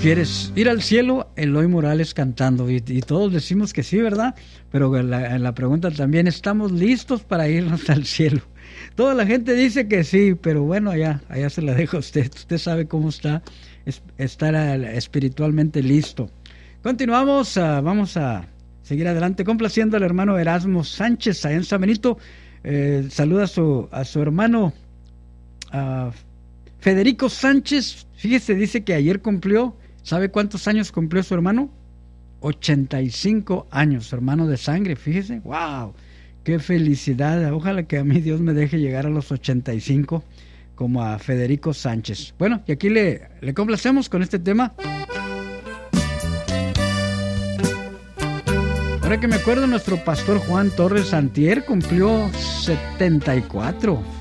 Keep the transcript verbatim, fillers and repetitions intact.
¿Quieres ir al cielo? Eloy Morales cantando. Y, y todos decimos que sí, ¿verdad? Pero en la, en la pregunta también, ¿estamos listos para irnos al cielo? Toda la gente dice que sí, pero bueno, allá, allá se la dejo a usted. Usted sabe cómo está es, estar espiritualmente listo. Continuamos, uh, vamos a seguir adelante complaciendo al hermano Erasmo Sánchez allá en San Benito. Eh, saluda a su, a su hermano uh, Federico Sánchez. Fíjese, dice que ayer cumplió, ¿sabe cuántos años cumplió su hermano? ochenta y cinco años, hermano de sangre, fíjese. ¡Wow! ¡Qué felicidad! Ojalá que a mí Dios me deje llegar a los ochenta y cinco como a Federico Sánchez. Bueno, y aquí le, le complacemos con este tema. Ahora que me acuerdo, nuestro pastor Juan Torres Santier cumplió setenta y cuatro.